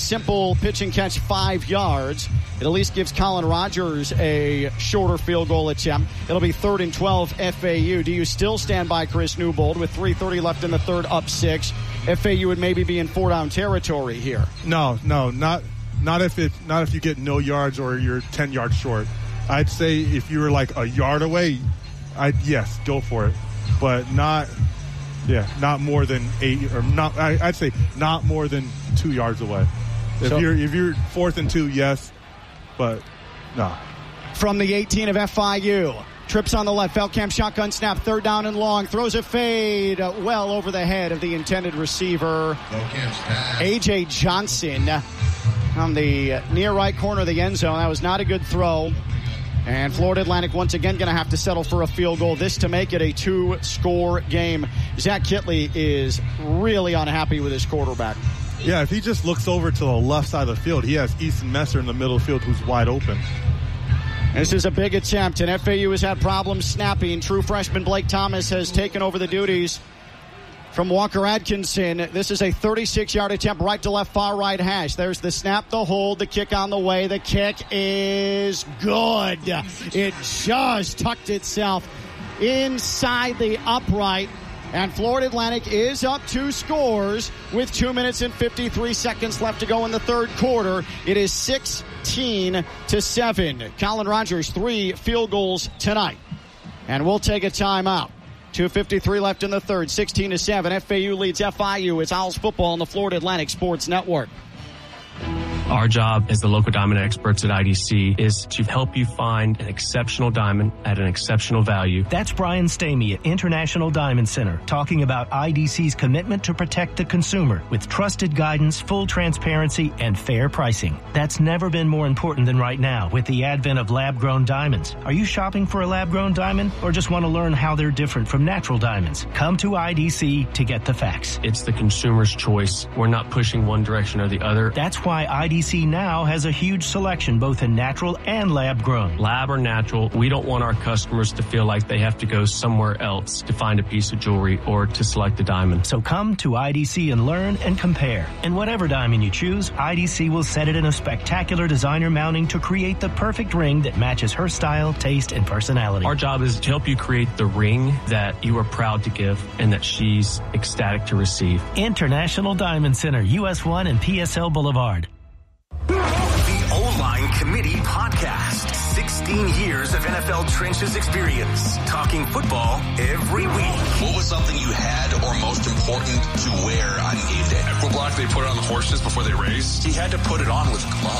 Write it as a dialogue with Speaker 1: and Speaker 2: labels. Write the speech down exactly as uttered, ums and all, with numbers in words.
Speaker 1: simple pitch and catch five yards. It at least gives Colin Rogers a shorter field goal attempt. It'll be third and twelve F A U. Do you still stand by Chris Newbold with three thirty left in the third, up six? F A U would maybe be in four-down territory here.
Speaker 2: No, no, not not if it not if you get no yards or you're ten yards short. I'd say if you were like a yard away, I'd yes, go for it, but not. Yeah, not more than eight, or not. I, I'd say not more than two yards away. If so, you're if you're fourth and two, yes, but no.
Speaker 1: From the eighteen of F I U, trips on the left. Feldkamp shotgun snap, third down and long. Throws a fade uh, well over the head of the intended receiver, A J Johnson, on the near right corner of the end zone. That was not a good throw. And Florida Atlantic once again going to have to settle for a field goal. This to make it a two-score game. Zach Kittley is really unhappy with his quarterback.
Speaker 2: Yeah, if he just looks over to the left side of the field, he has Easton Messer in the middle of the field who's wide open.
Speaker 1: This is a big attempt, and F A U has had problems snapping. True freshman Blake Thomas has taken over the duties from Walker Atkinson. This is a thirty-six-yard attempt, right to left, far right hash. There's the snap, the hold, the kick on the way. The kick is good. It just tucked itself inside the upright. And Florida Atlantic is up two scores with two minutes and fifty-three seconds left to go in the third quarter. It is sixteen to seven. Colin Rogers, three field goals tonight. And we'll take a timeout. two fifty-three left in the third, sixteen to seven. F A U leads F I U. It's Owls football on the Florida Atlantic Sports Network.
Speaker 3: Our job as the local diamond experts at I D C is to help you find an exceptional diamond at an exceptional value.
Speaker 4: That's Brian Stamey at International Diamond Center talking about I D C's commitment to protect the consumer with trusted guidance, full transparency, and fair pricing. That's never been more important than right now with the advent of lab-grown diamonds. Are you shopping for a lab-grown diamond or just want to learn how they're different from natural diamonds? Come to I D C to get the facts.
Speaker 3: It's the consumer's choice. We're not pushing one direction or the other.
Speaker 4: That's why I D C I D C now has a huge selection both in natural and lab grown.
Speaker 3: Lab or natural, we don't want our customers to feel like they have to go somewhere else to find a piece of jewelry or to select a diamond.
Speaker 4: So come to I D C and learn and compare. And whatever diamond you choose, I D C will set it in a spectacular designer mounting to create the perfect ring that matches her style, taste, and personality.
Speaker 3: Our job is to help you create the ring that you are proud to give and that she's ecstatic to receive.
Speaker 4: International Diamond Center, U S one and P S L Boulevard.
Speaker 5: The O-Line Committee Podcast. sixteen years of N F L trenches experience. Talking football every week.
Speaker 6: What was something you had or most important to wear on game day?
Speaker 7: Equiblock, they put it on the horses before they raced.
Speaker 6: He had to put it on with gloves.